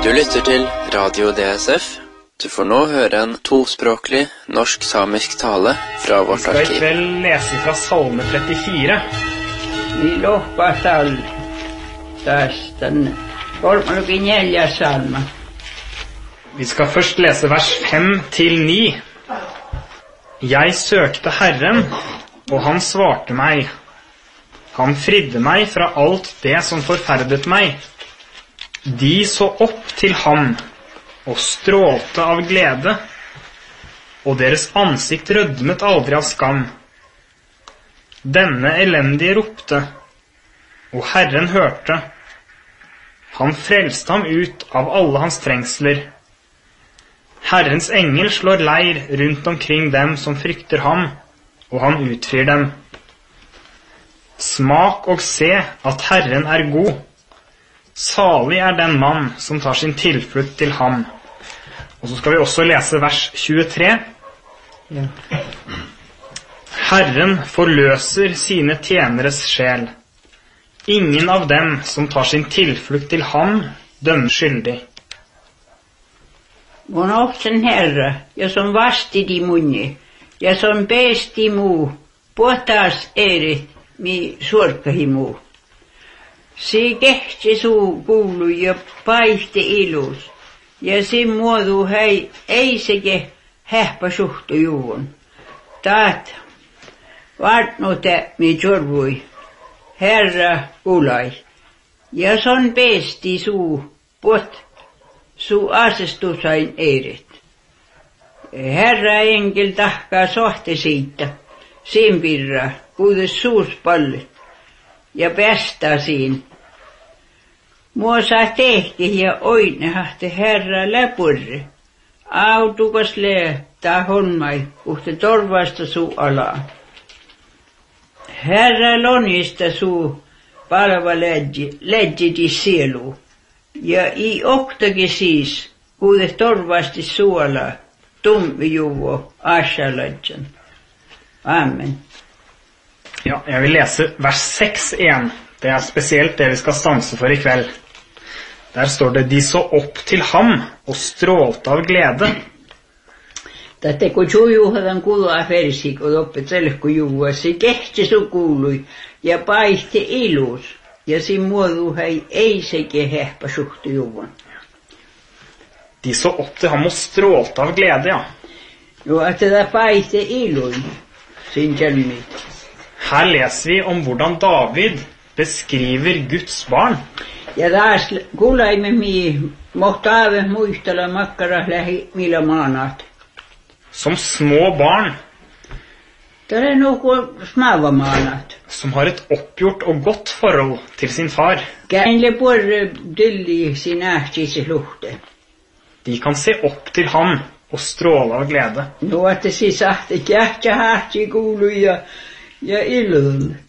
Du lytter til Radio DSF. Du får nå høre en tospråklig norsk-samisk tale fra vårt arkiv. Vi skal i kveld lese fra Salme 34. Vi loppatal tästä 34 salma. Vi skal først lese vers 5-9. Jeg søkte Herren, og han svarte meg. Han fridde meg fra alt det som forferdet meg. De så opp til ham og strålte av glede, og deres ansikt rødmet aldri av skam. Denne elendige ropte, og Herren hørte. Han frelste ham ut av alle hans trengsler. Herrens engel slår leir rundt omkring dem som frykter ham, og han utfrir dem. Smak og se at Herren er god. Salig er den mann som tar sin tilflukt til ham. Og så skal vi også lese vers 23. Ja. Herren forløser sine tjeneres sjel. Ingen av dem som tar sin tilflukt til ham dømmer skyldig. Mun ofsen Herra, ja som vasti di munni, ja som besti mu, potas erit mi surkahimu. Se kehti suu kuulu ja paihte ilus, ja sin muodu hei ei seke hähpä suhtu juun. Taat vartnute mi jorvui, Herra ulai, ja son pesti suu pot suu asestusain eirit. Herra engel tahkaa sohte siitä, sin pirra, kuudes suuspallit. Ja päästä siin. Mua saa tehti ja oinehahti Herra läpurri. Autukas lehtää honmai, uhte torvasta suu alaa. Herra lonista suu palva ledjiti sielu. Ja i oktakin siis, kuude torvasti suu alaa, tummi juvo ashaladjan. Amen. Ja, jeg vil lese vers 6 igjen. Det er spesielt det vi skal stanse for i kveld. Der står det, de så opp til ham og strålte av glede. Tätä kun juuhadan kuulua fersik on oppetselle kun juua, se kehti su kuului ja paihti ilus. Ja sin muodu hei ei seke hehpä suhtu juuan. De så opp til ham og strålte av glede, ja. Jo, at det paihti ilus, sin kjellmit. Her leser vi om hvordan David beskriver Guds barn. Ja taas kuulaimme mi mohtaave muistella makkaras lähi millä maanat. Som små barn. Tämä on nuku smava maanat. Som har et oppgjort og godt forhold til sin far. Käänle porre tylli sin ähtisi luhte. De kan se opp til ham og stråle av glede. No, että siis ahti kähtsä hähtsi kuulu ja illunet.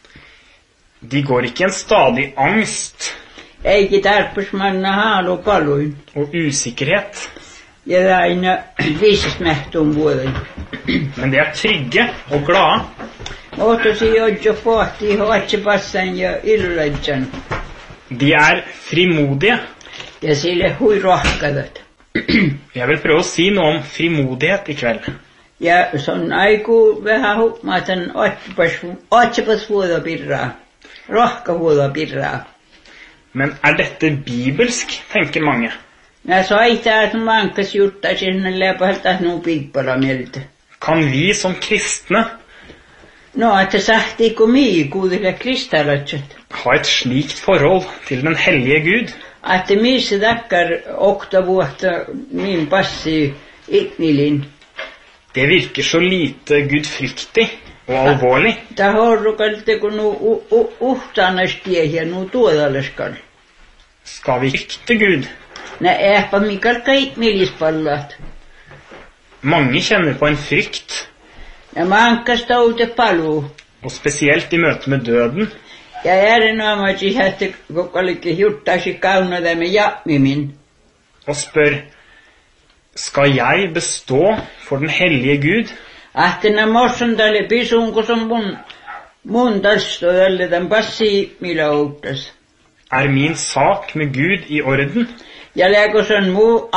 De går ikke i en stadig angst Eikä tarpusmanna haalu paluin. og usikkerhet, Ja aina viisesmähtuun vuoden. men de er trygge og glade. Otosi jojo pohti hoatsepassan ja illuletjan. De er frimodige. Ja sille hui rohkavat. Jeg vil prøve å si noe om frimodighet i kveld. Ja son aiku vähän hukmaatan otsepas vuoda pirraa. Rohka vuoda pirraa. Men er dette bibelsk, tenker mange. Nää soittaa, että mankas juttaa sinne läpäältä nuu pippala mieltä. Kan vi som kristne No, että sahti kun mii kuudelle kristallatset. ha et slikt forhold til den hellige Gud? Että missä takkar okta vuotta min passi itnilin. Det virker så lite gudfryktig og alvorlig. Ta horrukalte kun nu uhtanastie ja nu tuodaleskal. Skal vi frykte Gud? Nää ehpä mikal kait milispallat. Mange kjenner på en frykt, Ja mankas taute palu. og spesielt i møte med døden. Ja erinomaisesti hästi kokolikke juttaisi kaunada me japmimin. Og spør, skal jeg bestå for den hellige Gud? Ahtina morsundalle pisunko som mun tasto tälle tämän passi millä outtas. Er min sak med Gud i orden? Ja lääkosan muu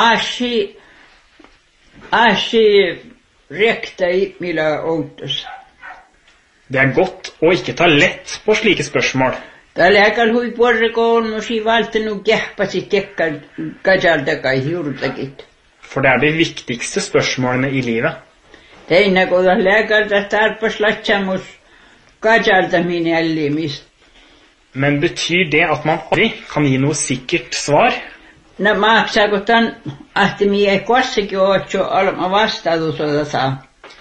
asi rekta millä outos. Det godt å ikke ta lett på slike spørsmål. Tällä lääkal hui porreko on musi valtanut kähpasi tekkal kajaltakai juurtakit. For det de viktigste spørsmålene i livet. Teina kun lääkalta tarpas latsamus kajaltaminen ällimistä. Men betyr det at man aldri kan gi noe sikkert svar? No maksaako tämän, että minä ei kossakin ole olema vastaudusodassa.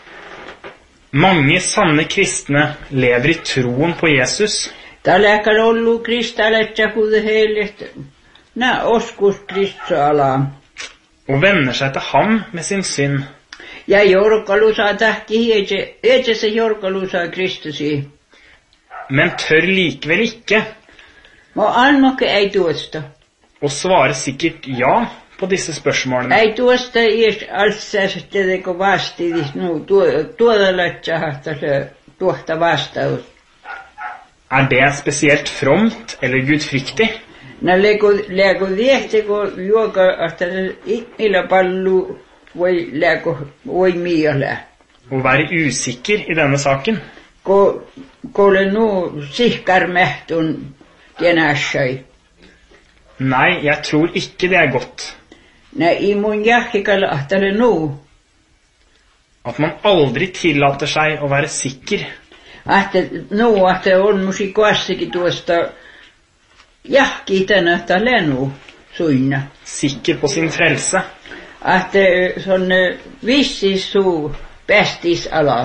Mange sanne kristne lever i troen på Jesus. Tällä on ollut kristalletja kuitenkin heille, että nämä oskus kristusalaa. Og vender seg til ham med sin synd. Ja jorkalusaa tähki hietse se jorkalusaa Kristusi. Men tør likevel ikke Mä almoke ei tuosta. å svare sikkert ja på disse spørsmålene. Ei tuosta ees altsääsette teko vastiidis tuoda latsaahta se tuohta vastaus. Det spesielt fromt eller gudfryktig? No lääko viehteko juoka, että millä pallu voi miele. Å være usikker i denne saken? Kolle nu sihkarmehtun tienässai. Nei, jeg tror ikke det godt. Nä i mun jahkikalla ahtale nu. At man aldri tillater seg å være sikker. Että on musi koassikin tuosta jahki tänä ahtale nu suinna. Sikker på sin frelse. Että son vissis suu päästis ala.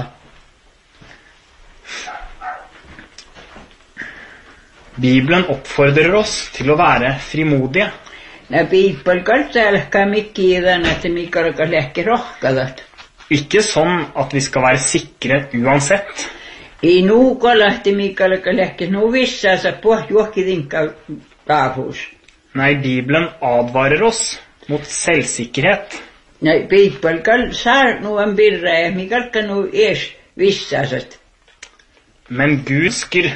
Bibelen oppfordrer oss til å være frimodige. Nä piippal kaltsäälkää mikki idän, että mikä alkaa lähke rohkadat. Ikke sånn at vi skal være sikre uansett. I nuuka lähti mikä alkaa lähke vissaansa puh juokkidinka taafus. Nei, Bibelen advarer oss mot selvsikkerhet. Nä piippal saa nuan birra ja mikä alkaa ees vissaansat. Men Gud ønsker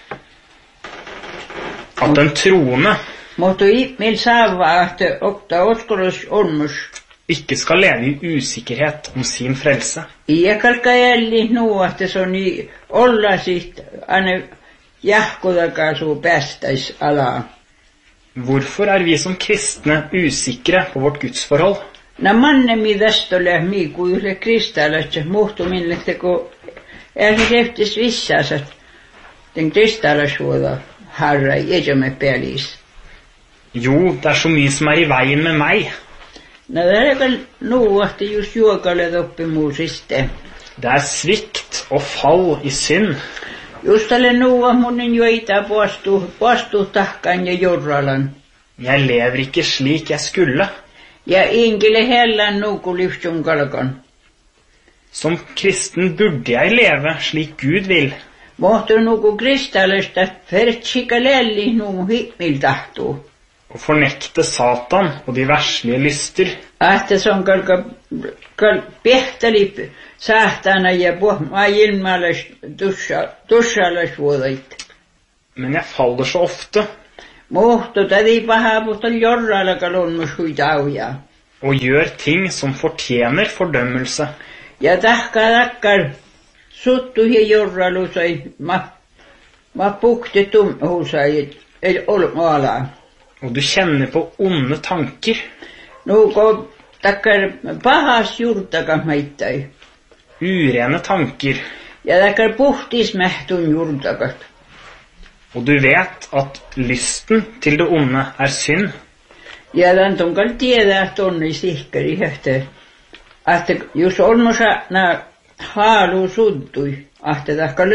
at den troende Mutta meil saava, että ottaa uskolus onmus. ikke skal leve i usikkerhet om sin frelse. Ja kalka jälli nuu, että se on niin olla siht aina jahkodakaan suu päästäis alaa. Hvorfor vi som kristne usikre på vårt gudsforhold? No mannemi tästä ole miikuille kristallasja muhtumille, kun ei se seftis vissaasat. Den kristallasvuoda harra ejomme pelis. Jo, det så mye som i veien med meg. No det nu, että just juokalle oppimuusiste. Det svikt og fall i synd. Just tälle nuua munin joita poastuu tahkaan ja jorralan. Jeg lever ikke slik jeg skulle. Ja inkille hellan nuku livsjun kalkan. Som kristen burde jeg leve slik Gud vil. Mohtu nuku kristallista fertsika lälli nuu himmil tahtuu. Å fornekte Satan og de verslige lyster. Että se on kal pehtali sahtana ja puhmaa ilmaalais tussaalais vuodait. Men jeg faller så ofte. Mohtu tädi paha puhta jorraala kalonmus huitauja. Og gjør ting som fortjener fordømmelse. Ja takkar suttu ja jorraalusai ma pukti tumhusai el olmaala. Og du kjenner på onde tanker. Nuko takkar pahas juurtakas meittai. Urene tanker. Ja takkar puhtismähtun juurtakas. Og du vet at lysten til det onde synd. Ja tantunkal tiedä, että on ei sihkari höhtö. Että jos olmosa na haalu suttui. Että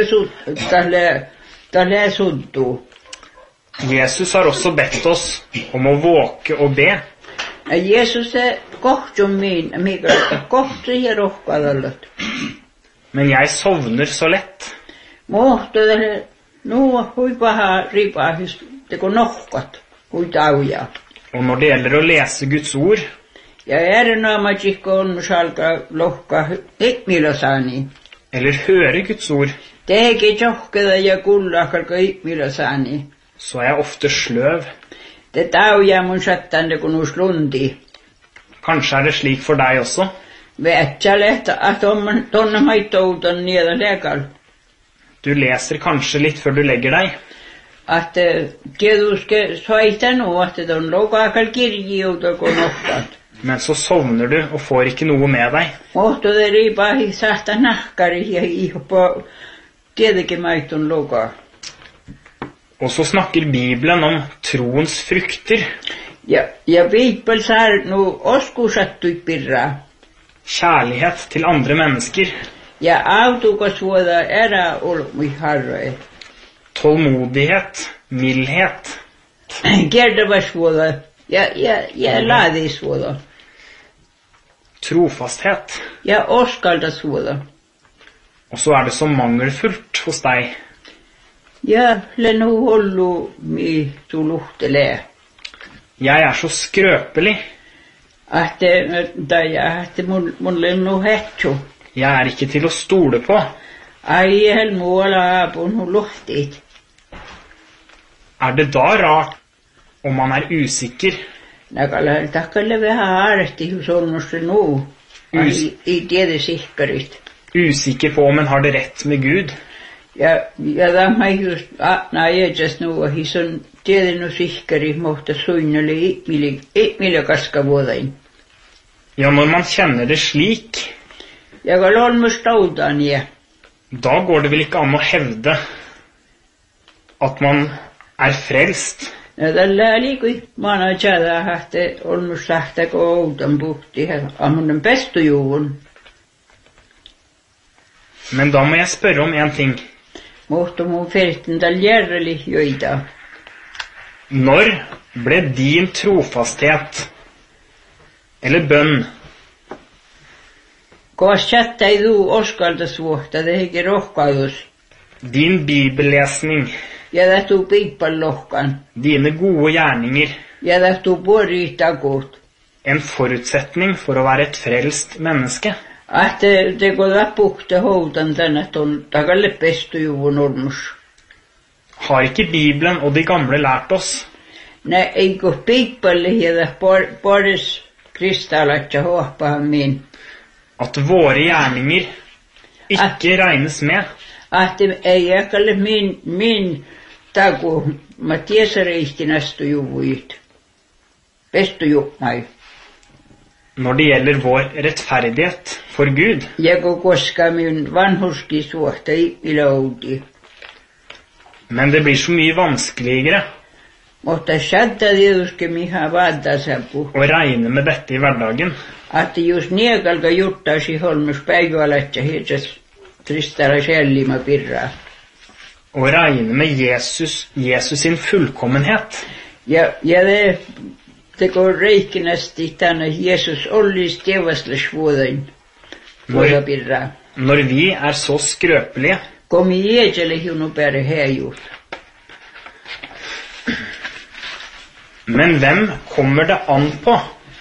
tahle suttuu. Jesus har også bedt oss om å våke og be. Jeesus kohtun mikä kohtu ja rohkadallat. Men jeg sovner så lett. Mohto nuo hui paha ripahis teko nohkat hui tauja. Og når det gjelder å lese Guds ord, Ja erinomaisiko on salka lohka hikmilasani. eller høre Guds ord, Teki johkeda ja kullahkalka hikmilasani. så jeg ofte sløv. Det tauja mun sattande kun us lundi. Kanskje det slik for deg også? Vätsale, att om tonne maitoutan niedä lekal. Du leser kanskje litt før du legger deg. Att tietysti soita nu, att on lokaakal kirjiuta kun ottat. Men så sovner du og får ikke noe med deg. Ohto de riipahi sahta nahkari ja ihpo tietenkin maitun lokaa. Og så snakker Bibelen om troens frukter. Ja Bibel saar nu oskusattui pirraa. Kjærlighet til andre mennesker. Ja autukas vuoda ära olmui harroe. Tålmodighet, mildhet. Kertavas vuoda ja laadis vuoda. Trofasthet. Ja oskaldas vuoda. Og så det så mangelfullt hos deg. Ja lenu hollu mi tuluhtelee. Jeg så skrøpelig. Att mun lennu hetsu. Jeg ikke til å stole på. Ai helmuola apun hu luhtit. Det da rart om man usikker? Nakalla takkalle vähän haaresti sonnusti nu. I tiede sikkarit. Usikker på om man har det rett med Gud. Ja tämä just näejes nu och hison tiede nu sikkari mohta suinneli millä kaskavuodain. Ja, når man kjenner det slik, ja kun olmustautan ja. Da går det vel ikke an å hevde at man frelst. Ja tällä liikui maana tjädä hahte olmustahta kun outan puhti ammunen pestujuun. Men da må jeg spørre om en ting. Mohta mun ferten tällä järreli joita. Når ble din trofasthet eller bønn Koas chattai du oskaldas vuotta, det heki rohkaudus. din bibellesning, Ja tähtuu piippallohkan. dine gode gjerninger Ja tähtuu puoriitakut. en forutsetning for å være et frelst menneske? Te kun läpuhte houtan tänne ton takalle pestujuvun olmus. Har ikke Bibelen og de gamle lært oss Ne eikö piippalle hiedä paris kristallatja huoppahan min. at våre gjerninger ikke regnes med? Ei äkälle min taku, mä tiesareihti nastujuvuit. Pestujuvmai. Når det gjelder vår rettferdighet for Gud? Ja kun koska min vanhuski suhta ilouti. Men det blir så mye vanskeligere Mutta saattaa tietysti mihän vaattasappu. å regne med dette i hverdagen. Että jos niekalka juttaisi holmus päivälättä hietsas tristara själlima pirraa. Å regne med Jesus sin fullkommenhet. Ja det går reikinästi tänne Jesus ollis tevasles vuodain. Vuoda pirraa. Når vi så skrøpelige, Komi jietselle hiunu pääre heijus. men hvem kommer det an på?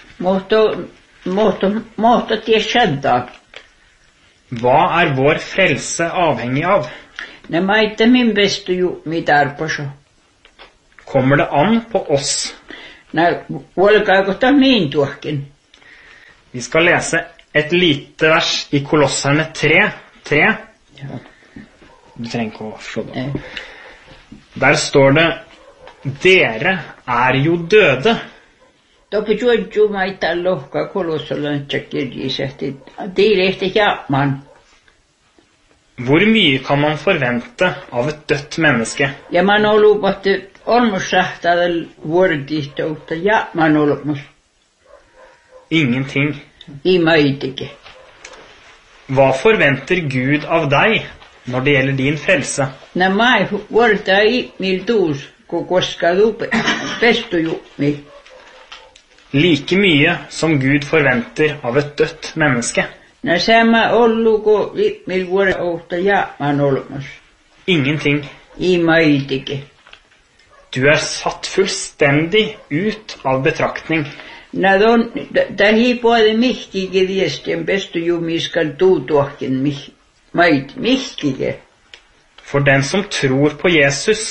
Måtte tiessadda. Hva vår frelse avhengig av? Ne maitte min bestuju mitarposo. Kommer det an på oss? Ne volkaako ta min tuohkin. Vi skal lese et lite vers i Kolosserne 3. Ja. Du trenger ikke å slå det. Der står det: dere jo døde. Toki tuoju maita lohka kolossolantsa kirjisehti. Tiilehti jaapman. Hvor mye kan man forvente av et dødt menneske? Ja man olupatti olmussahtaadel vuortihtoutta jaapman olmus. Ingenting. I maitike. Hva forventer Gud av deg når det gjelder din frelse? Nä mai vuortaa mil tuus, kun koska lupe pestujummi. Like mye som Gud forventer av et dødt menneske. Nä sama ollu, kun mil vuorta jaapman olmus. Ingenting. I maitike. Du satt fullstendig ut av betraktning. Nä hiipuade mihkike viestien pestujummi skal tuutuahkin mihkike. For den som tror på Jesus,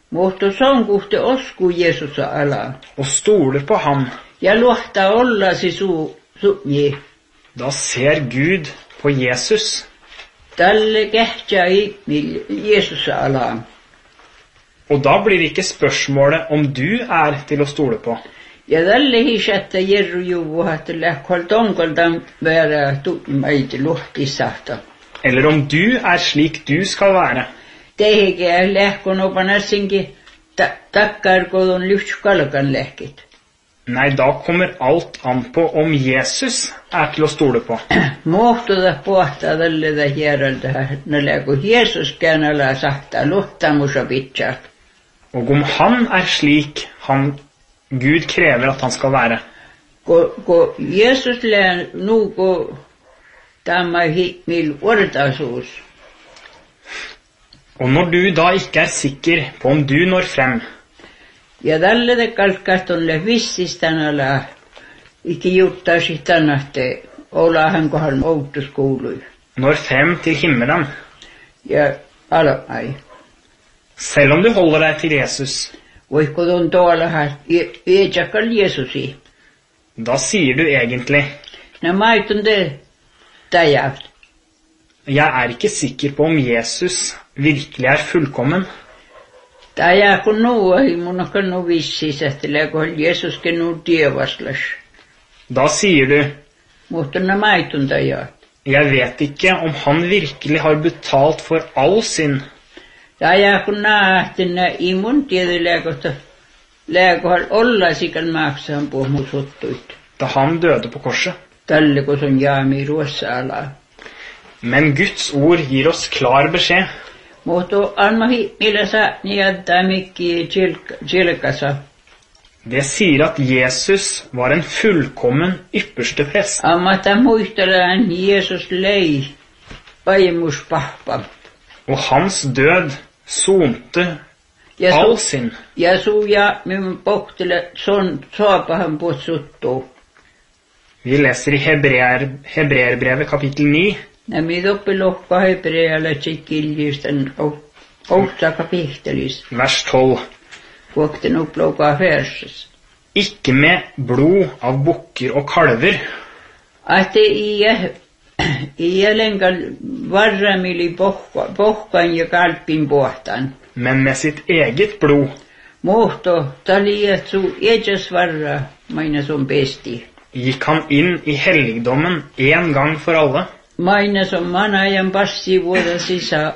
Mutta sonkuhte osku Jeesusa ala. og stoler på ham, Ja luottaa ollasi suunni. da ser Gud på Jesus. Tälle kehtää ihmil Jeesusa ala. Og da blir ikke spørsmålet om du er til å stole på, Ja tälle hisättä Jerru juvu, että lähkol tonkolta väärä tuumaiti luhtisahta. eller om du er slik du skal være. Tehekä lähkon opanassinkin takkarkodon lyhtskalkan lähkit. Nei, da kommer alt an på om Jesus er til å stole på. Mohtuda pohtaa tälle da hieralta, näillä kun Jeesus käänällä sahtaa luottamusa pitsaat. Og om han er slik Gud krever at han skal være. Kun Jeesus lää nuuko tämä himmil ortaisuus. Og når du da ikke er sikker på om du når frem, Ja tälle te kalkkastonle vissistänällä ikke juttaisi tänähte olahan kohan outuskuului. når frem til himmelen, Ja alamai. selv om du holder deg til Jesus, Voiko tuon tuollahan iätsäkal Jeesusi. da sier du egentlig, Nä maitun te täjät. jeg er ikke sikker på om Jesus virkelig er fullkommen. Täjä kun nuuahi mun on kannu vissis, että läkohan Jeesuskin nuu tievaslas. Da sier du, Mutta nä maitun täjät. jeg vet ikke om han virkelig har betalt for all synd. Täjä kun nähti nä imun tiedä läkohan olla sikan maksahan puhmu suttuit. Da han døde på korset. Tälle kun sun jaami ruossa alaa. Men Guds ord gir oss klar beskjed. Mutta anmahi millä sä niättää mikki tjilkasa. Det sier at Jesus var en fullkommen ypperste prest. Amma muistellaan Jeesus lei paimus pahpa. Og hans død sonte all synd. Ja suja minun pohtele son saapahan putsuttuu. Vi leser i Hebreerbrevet kapittel 9, Nämä doppilohka hebrealla tsikkiljisten outsaka pihtelis. vers 12. Vuokten upploukaa verses. Ikke med blod av bukker og kalver, Ahte i jälenkal varramili pohkan ja kalpin pohtan. men med sitt eget blod Muhto taliatsu ejas varra maina sun pesti. gikk han inn i helligdommen en gang for alle, Maina sun manajan passi vuoda sisä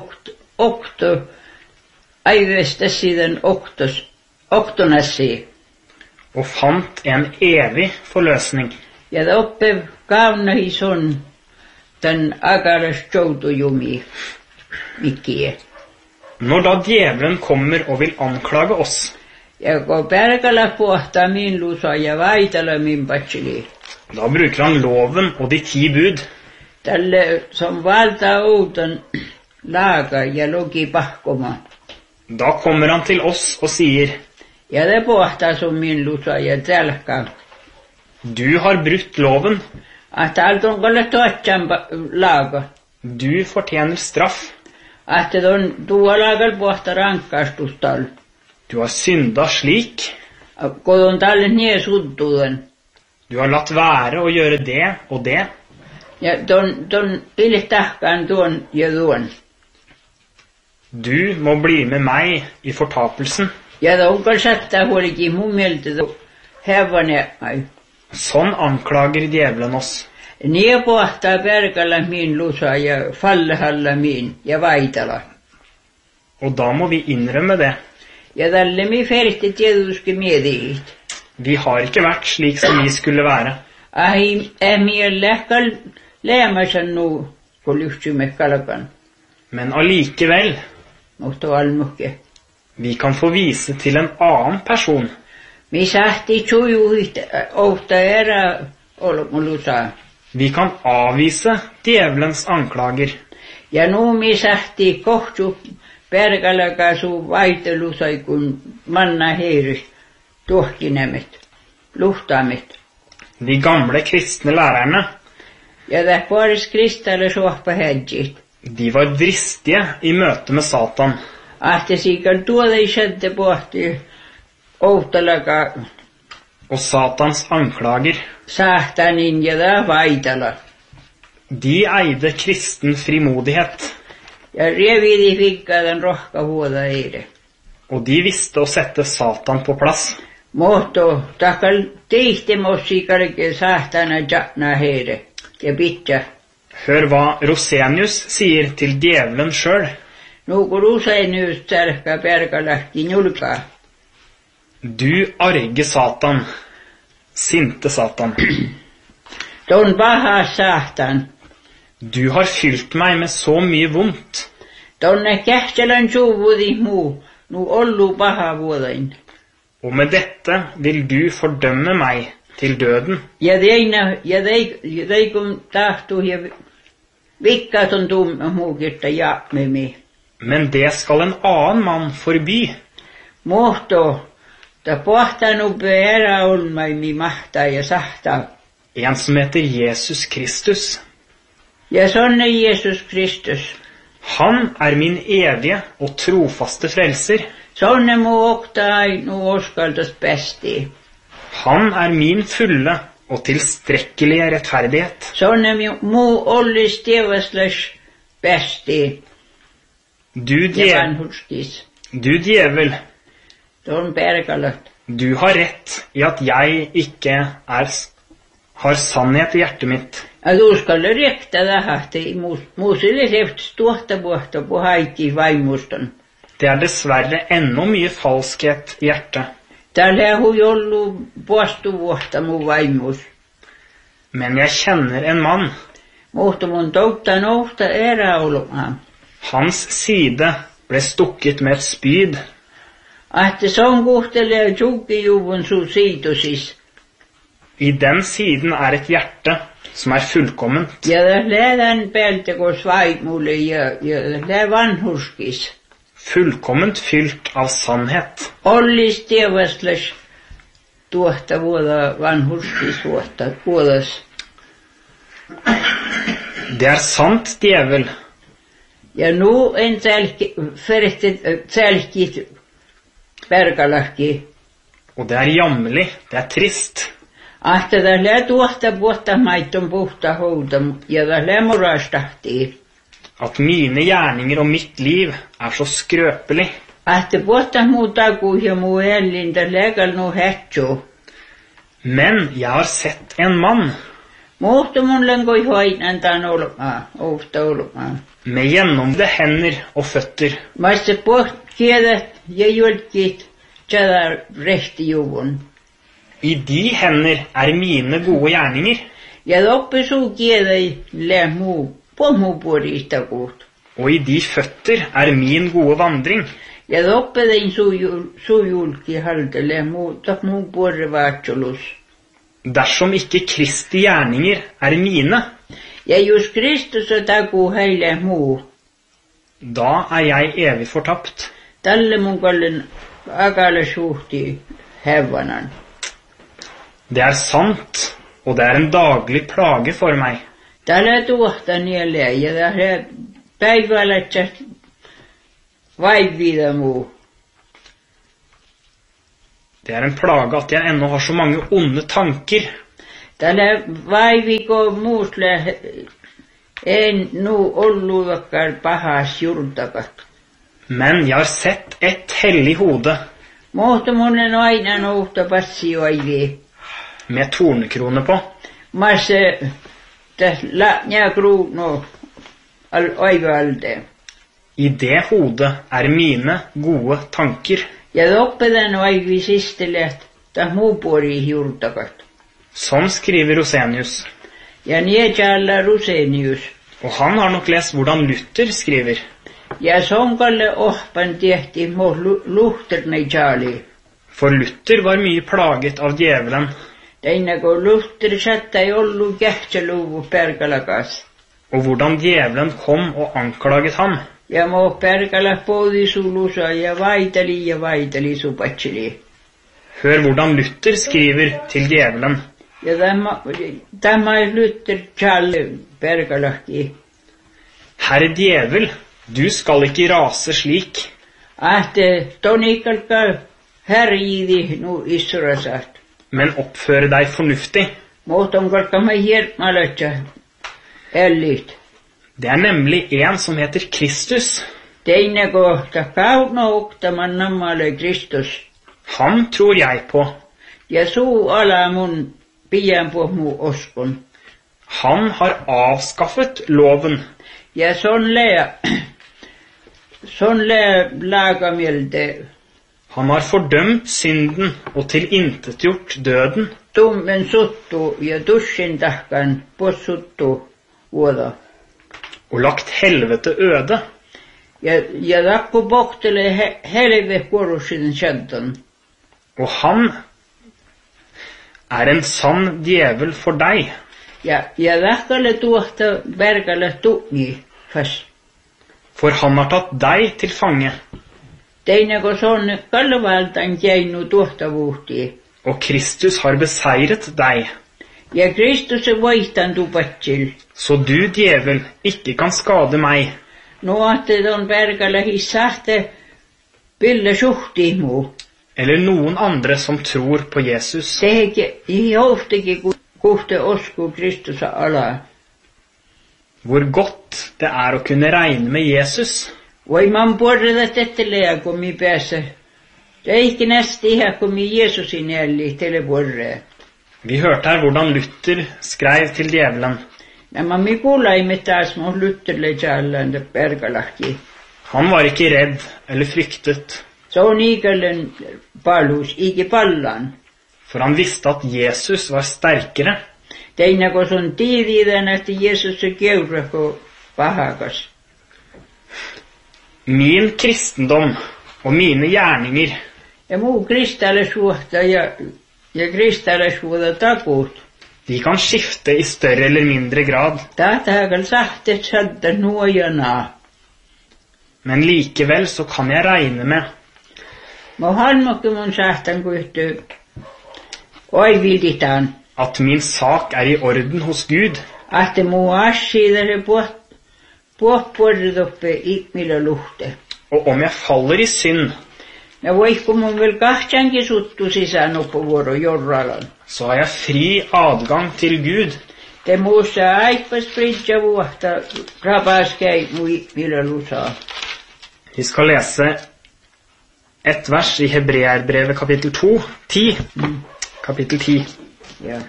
okto aivestä siden oktonassi. og fant en evig forløsning. Ja oppe kaunahi sun tän akaras joutujumi mikkiä. Når da djevelen kommer og vil anklage oss, Ja kun pärkälä pohtaa min lusa ja vaitala min patsili. da bruker han loven og de 10 bud. Tälle som valtaa uuten laaka ja logi pahkoma. Da kommer han til oss og sier, Ja det pohtaa sun min lusa ja tälkka. du har brutt loven, Että altun kolle tuotsan laaka. du fortjener straff, Että tuo laakal pohtaa rankkastustal. du har synda slik, Kun on tälle nie suttuuden. du har latt være å gjøre det og det, Ja ton iltahkaan tuon ja tuon. du må bli med meg i fortapelsen. Ja tonkal sattaa huolikin mun mieltä hevane ai. Sånn anklager djevelen oss. Nie pohtaa perkalla min lusa ja fallehalla min ja vaitala. Og da må vi innrømme det. Ja tälle mi ferti tietysti mietiit. Vi har ikke vært slik som vi skulle være. Ai lähkal leemasan nu kun lyhtsymme kalkan. Men allikevel, Mutta almukke. vi kan få vise til en annen person. Mi sahti tsujuhit ohta erä olmulusa. Vi kan avvise djevelens anklager. Ja nu mi sahti kohtu perkalakasu vaitelusai kun manna heiris tuohkinemet, luhtaamet. De gamle kristne lærerne, Ja det paris kristalle suoppa hedjit. de var dristige i møte med Satan. Ahte sikal tuoda ei skjedde pohti ouhtalaga Og Satans anklager, saahtanin ja da vaitala. de eide kristen frimodighet, Ja revidi fikkadan rohka huoda eire. og de visste å sette Satan på plass. Mohto takal tihtemossi karke saahtana jatna heire. Ja pitja. Hør hva Rosenius sier til djevelen sjøl. Nukur usein just särkka perkalahki njulkaa. Du arge Satan, sinte Satan, Ton paha saahtan. du har fylt meg med så mye vondt, Tonne kähtelän suuvudi muu. Nu ollu paha vuodain. og med dette vil du fordømme meg til døden. Ja kun tahtuu ja vikkaton tumme muukirta jaapmimi. Men det skal en annen mann forby. Mohto, ta pohtanu peärä olmaimi mahtaa ja sahtaa. En som heter Jesus Kristus. Ja sonne Jesus Kristus. Han er min evige og trofaste frelser. Sonne muu oktai nu oskaltas pesti. Han er min fulle og tilstrekkelige rettferdighet. Sonne muu ollis tievaslas pesti. Du Ja vanhurskis. djevel, Ton perkalat. du har rett i at jeg ikke har sannhet i hjertet mitt. Att uskalla rekta tähästi muusille seft tuohta vuotta puhaikki vaimuston. Det er dessverre ennå mye falskhet i hjertet, Tällä hui ollu puostu vuotta mu vaimus. men jeg kjenner en mann. Muhto mun toutta nouhta eräolomaan. Hans side ble stukket med et spyd, Ahte son kuhtelee tjukkijuvun su siitosis. i den siden er et hjerte som er fullkomment. Ja lähdän peltekos vaimulle ja lää vanhurskis. Fullkomment fylt av sannhet. Ollis tievaslas tuohta vuoda vanhurskis vuodas. Det er sant, djevel, Ja nu en sälkit perkalahki. og det er jammerlig, det er trist, Ahte lää tuohta vuotta maitton puhta houta ja lää murastahti. at mine gjerninger og mitt liv er så skrøpelig. Ahte vuotta muu taku ja muu ellintä lääkal nu hetsu. Men jeg har sett en mann Muhto mun lenkoi hoinan tan olmaa, ofta olmaa. med gjennomvåde hender og føtter, Masse puht kiedet ja julkit tjadar rehtijuvun. i de hender er mine gode gjerninger, Ja doppi suu kiedei lää muu pommupuorista kuht. og i de føtter er min gode vandring. Ja doppi dein suu julki halde lää muu puorre vaatsolus. Dersom ikke Kristi gjerninger er mine, Ja just Kristus on taku heille muu. da er jeg evig fortapt. Tälle mun kallen akale suhti hevanan. Det er sant, og det er en daglig plage for meg. Tällä tuohta nielee ja tällä päivälätsä vaivida muu. Det er en plage at jeg ennå har så mange onde tanker. Tällä vaiviko muusle en nu ollu vakkar pahas jurtakat. Men jeg har sett et hellig hode Muhto munnen aina nouhta passi vaivi. med tornekrone på. Masse täs nää kruuno aivalde. I det hodet er mine gode tanker. Ja doppedan vaivi sistele ta muu puori jurtakat. Sånn skriver Rosenius. Ja nietjalla Rusenius. Og han har nok lest hvordan Luther skriver. Ja sonkalle ohpan tehti mo luhterne jali. For Luther var mye plaget av djevelen, Teina kun luhter satta ei ollu kähtseluvu perkalakas. og hvordan djevelen kom og anklaget ham. Ja mo perkala poodi sulusa ja vaitali supatsili. Hør hvordan Luther skriver til djevelen. Ja tämä ei luhter jalle perkalaki. Herre djevel, du skal ikke rase slik. tonikalka härjidi nu Israsat. men oppføre deg fornuftig. Muutonkalka mä hiertmalatja ällit. Det er nemlig en som heter Kristus. Teine kohta kauna uktaman nammalle Kristus. Han tror jeg på. Ja suu ala mun pian på mu oskon. Han har avskaffet loven. Ja son lää laagamielte. Han har fordømt synden og tilintetgjort døden. Tummen suttu ja tussin tahkan possuttu vuoda. Og lagt helvete øde. Ja rakku pohtele helve kuorussin sjantan. Og han er en sann djevel for deg. Ja rakkalle tuohta verkalle tuuni fast. For han har tatt deg til fange. Teine kun on kalvaltan keinu tuohta vuhti. Og Kristus har beseiret deg. Ja Kristus voitan tupatsil. Så du, djevel, ikke kan skade meg. No ahte on verkalle hissahte pille suhti mu. Eller noen andre som tror på Jesus. Teheke ihofteki kuhte osku Kristus ala. Hvor godt det er å kunne regne med Jesus. Voi man porreda tettelea kun mi päässä. Eikä nästi ihan kun mi Jeesusin jälli tele porre. Vi hørte her hvordan Luther skrev til djevelen. Nämä mi kuulaimme taas mu Lutherle jallan de pergalahki. Han var ikke redd eller fryktet. Se on ikälen palus, ikke pallan. For han visste at Jesus var sterkere. Teina kun on tiiviiden, että Jeesus se keurako pahakas. Min kristendom og mine gjerninger, Ja muu kristallisuhta ja kristallisuhta takut. de kan skifte i større eller mindre grad. Tahtaakal sahtet sadda nuojana. Men likevel så kan jeg regne med Mä halmokki mun sahtan kuhtu oivilditaan. at min sak er i orden hos Gud. Ahte muu assiidare puoppuorit oppe ikmillä luhte. Og om jeg faller i synd, Ja voihko mun vel kahtsankin suttu sisään oppuvuoro jorralan. så har jeg fri adgang til Gud. Te muussa aippas pridja vuohta rapaskäi mu ikmillä lusaa. Vi skal lese et vers i Hebreerbrevet kapittel 2, 10. Kapittel 10. Ja.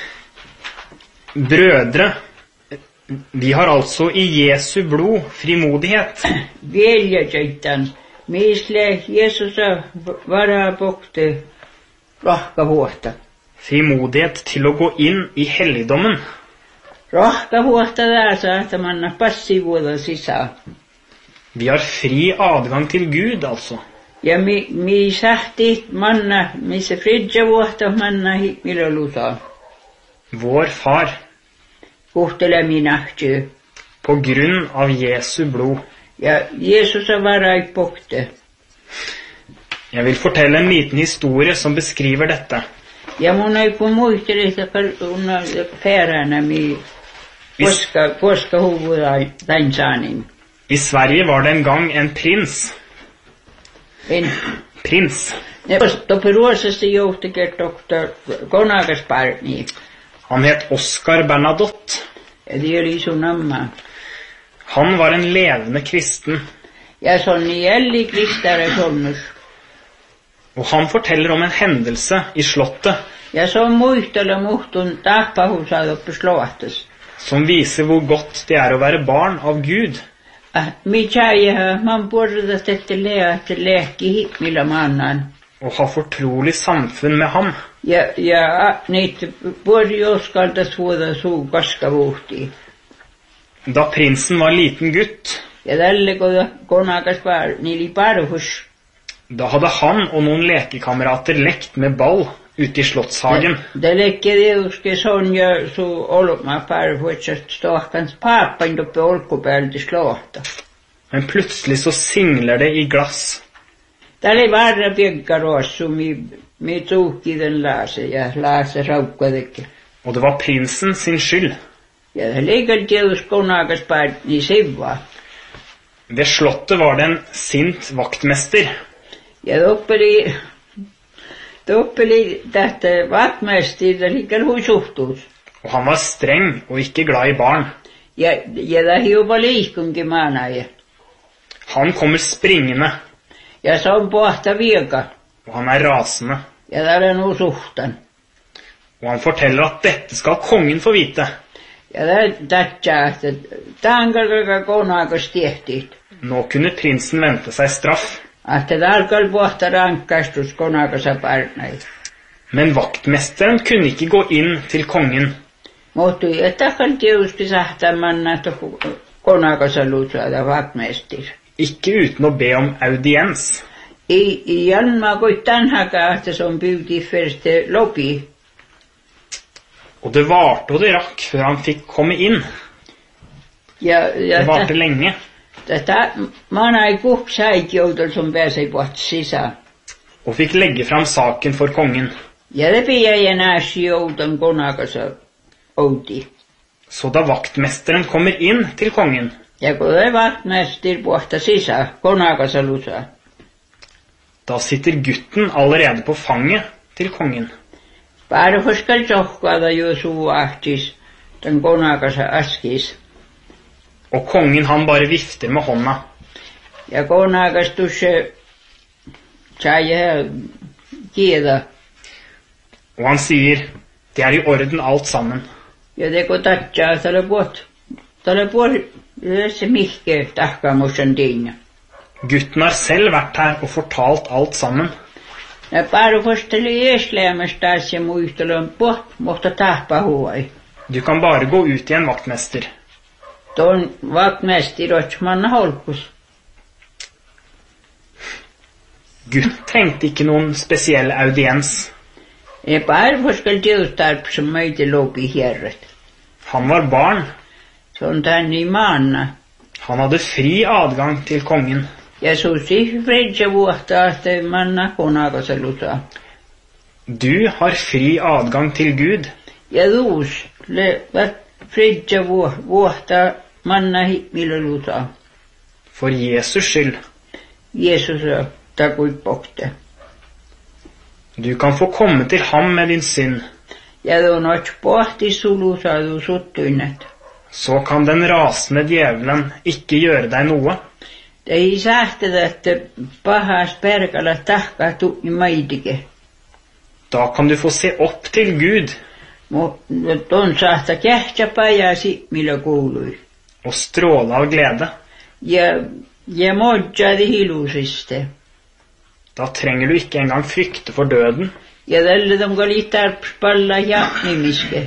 Brødre, vi har altså i Jesu blod frimodighet. Veljäjäitän, misle Jeesusa varapokte rahkavuotta. Frimodighet til å gå inn i helligdommen. Rahkavuotta tässä, että manna passivuoda sisään. Vi har fri adgang til Gud, altså. Ja mi sahti manna, missä fridjavuotta manna millä lusaa. Vår far, Kuhtele minahtyy. på grunn av Jesu blod. Ja Jeesusa varaipokte. Jeg vil fortelle en liten historie som beskriver dette. Ja mun ei kun muisteli, että unna färänä mi koska huvuda tain saanin. I Sverige var det en gang en prins. Prins. Ne toperuosasti johtikin doktor konakasparni. Han het Oscar Bernadotte. Ja det oli sun amma. Han var en levende kristen. Ja sonni jälli kristare sonnus. Og han forteller om en hendelse i slottet Ja se on muistella muhtun tahpahusaad oppis loahtas. som viser hvor godt det er å være barn av Gud. Mi tjäjähä, man puolta tette leahti lehki millä mannan. Og ha fortrolig samfunn med ham. Ja niitä puoli uskaltas vuoda suu kaskavuhti. Da prinsen var liten gutt, Ja tälle konakasparni li parhus. da hadde han og noen lekekamerater lekt med ball ute i slottshagen. Det lekker euske sånn ja su olma parhuetsast stohkans paappan toppe olkupäälti slåhta. Men plutselig så singler det i glass. Tälle varra piekkaroassu mi tuukki den laase ja laase raukkadekke. Og det var prinsen sin skyld. Ja det leikalt eus konakasparni sivva. Ved slottet var det en sint vaktmester. Ja doppeli tähtä vaktmästir liikal huisuhtuus. Og han var streng og ikke glad i barn. Ja lähi jopa liikunkin maanaja. Han kommer springende, Ja se on pohta vieka. og han er rasende. Ja täällä nuu suhtan. Og han forteller at dette skal kongen få vite. Ja tähtsää, että tankalka konaakas tehtiin. Nå kunne prinsen vente seg straff. Että tälkal pohta rankkastus konaakasa parnai. Men vaktmesteren kunne ikke gå inn til kongen. Mutta takal tietysti sahtamanna, että konaakasa luutsaada vaktmästir. Ikke uten å be om audiens. I Janma koittan hakaa, että se on pyytii første lopi. Og det varte og det rakk før han fikk komme inn. Det varte lenge. Tätä maanai kuhsait joutol sun pääsei pohti sisään. Og fikk legge fram saken for kongen. Ja det pidä nääsi jouton konaakasa outi. Så da vaktmesteren kommer inn til kongen, Ja kun ei vaktmästir pohta sisään, konaakasa lusaa. da sitter gutten allerede på fanget til kongen. Parhoskal tjohkaada jo suu ahtis, den konaakasa askis. Og kongen han bare vifter med hånda. Ja konaakas tusse sai kieda. Og han sier, det er i orden alt sammen. Ja teko tatsaa tälle se mihke tahkaamusan tiinä. Gutten har selv vært her og fortalt alt sammen. Ja parhosteli eslämästä ja muistelun mohta tahpahuai. Du kan bare gå ut igjen, vaktmester. Ton vaktmästir otsmanna holkus. Gutten trengte ikke noen spesiell audiens. Ja parhoskal tiedustarp som meitä lopi hierret. Han var barn. Se on tänne i maanna. Han hadde fri adgang til kongen. Ja susi fridja vuotta, että manna konaakasa lusaa. Du har fri adgang til Gud. Ja duus fridja vuotta manna millä lusaa. For Jesus skyld. Jeesus takui pokte. Du kan få komme til ham med din synd. Ja tuon ots pohti sulusaa tuu suttuinnet. Så kan den rasende djevelen ikke gjøre deg noe. Det ei sähtedä, että pahas perkala tahkaa tuuni maidike. Da kan du få se opp til Gud Mutta on sahta kähtsä pajasi, millä kuului. og stråle av glede. Ja modjadi hilusiste. Da trenger du ikke engang frykte for døden. Ja tälle tomka litarpspalla ja nimiske.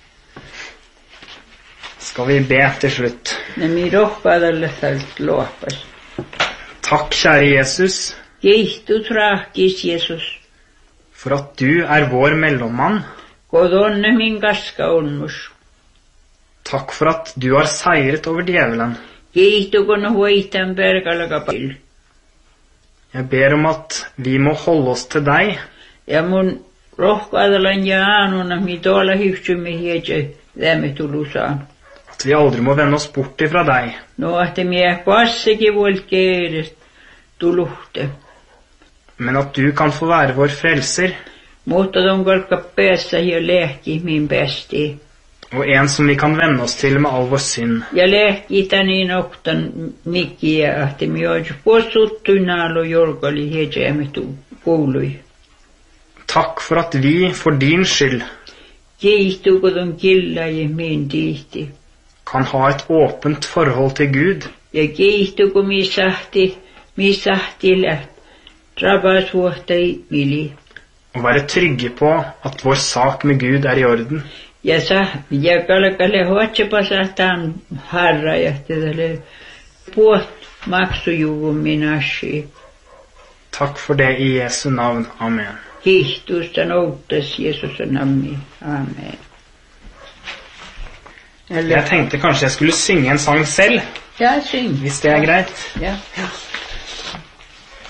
Skal vi be til slutt. Ne mi rohkaa tälle tält luopas. Takk, kjære Jesus, Kiitos rahkis Jeesus. for at du er vår mellommann. Kodonne min kaska onmus. Takk for at du har seiret over djevelen. Kiitos kun huitan perkala kapil. Jeg ber om at vi må holde oss til deg, Ja mun rohkaadalan ja aanuna mi tuolla hypsymme hietsä lämme tulusaan. at vi aldri må vende oss bort ifra deg. No ahte mie passekin volt keedes tuluhte. Men at du kan få være vår frelser, Mutta ton kalkka päässä ja lehki min päästi. og en som vi kan vende oss til med all vår synd. Ja lehki tänin oktan mikkiä ahte mi ois puossuttuinaalu jolkali hietsäämme kuului. Takk for at vi, for din skyld, Kiihtuu kun ton killa ja min tihti. kan ha et åpent forhold til Gud, Ja kiihtuu kun mi sahti läht. Rabas vuohtai mili. og være trygge på at vår sak med Gud er i orden. Ja kalkale hoatsepa sahtaan harra ja tälle puot maksujuvun minassi. Takk for det i Jesu navn. Amen. Kiihtuusta nouttas Jeesus nammi. Amen. Jeg tenkte kanskje jeg skulle synge en sang selv, Ja, syng. hvis det er greit. Ja.